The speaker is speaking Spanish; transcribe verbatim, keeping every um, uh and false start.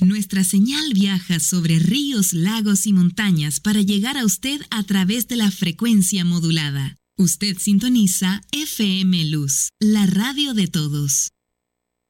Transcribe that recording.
Nuestra señal viaja sobre ríos, lagos y montañas para llegar a usted a través de la frecuencia modulada. Usted sintoniza F M Luz, la radio de todos.